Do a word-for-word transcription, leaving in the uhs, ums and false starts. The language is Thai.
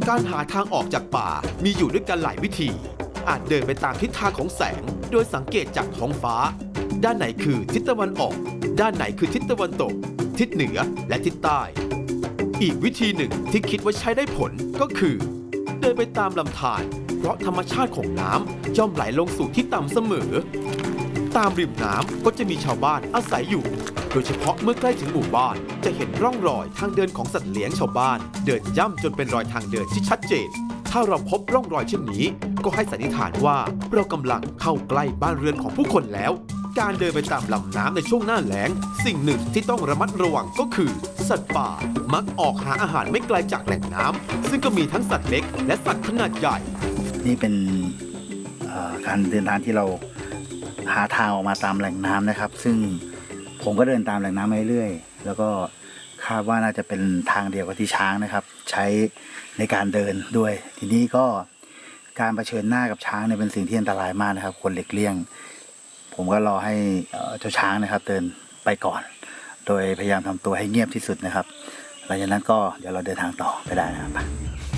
การหาทางออกจากป่ามีอยู่ด้วยกันหลายวิธีอาจเดินไปตามทิศทางของแสงโดยสังเกตจากท้องฟ้าด้านไหนคือทิศตะวันออกด้านไหนคือทิศตะวันตกทิศเหนือและทิศใต้อีกวิธีหนึ่งที่คิดว่าใช้ได้ผลก็คือเดินไปตามลำธารเพราะธรรมชาติของน้ำย่อมไหลลงสู่ที่ต่ำเสมอตามริมน้ำก็จะมีชาวบ้านอาศัยอยู่โดยเฉพาะเมื่อใกล้ถึงหมู่บ้านจะเห็นร่องรอยทางเดินของสัตว์เลี้ยงชาวบ้านเดินย่ำจนเป็นรอยทางเดินที่ชัดเจนถ้าเราพบร่องรอยเช่นนี้ก็ให้สันนิษฐานว่าเรากำลังเข้าใกล้บ้านเรือนของผู้คนแล้วการเดินไปตามลำน้ำในช่วงหน้าแล้งสิ่งหนึ่งที่ต้องระมัดระวังก็คือสัตว์ป่ามักออกหาอาหารไม่ไกลจากแหล่งน้ำซึ่งก็มีทั้งสัตว์เล็กและสัตว์ขนาดใหญ่นี่เป็นการเดินทางที่เราหาทางออกมาตามแหล่งน้ำนะครับซึ่งผมก็เดินตามแหล่งน้ำมาเรื่อยๆแล้วก็คาดว่าน่าจะเป็นทางเดียวกับที่ช้างนะครับใช้ในการเดินด้วยทีนี้ก็การเผชิญหน้ากับช้างเนี่ยเป็นสิ่งที่อันตรายมากนะครับควรหลีกเลี่ยงผมก็รอให้เจ้าช้างนะครับเดินไปก่อนโดยพยายามทำตัวให้เงียบที่สุดนะครับหลังจากนั้นก็เดี๋ยวเราเดินทางต่อไปได้นะครับ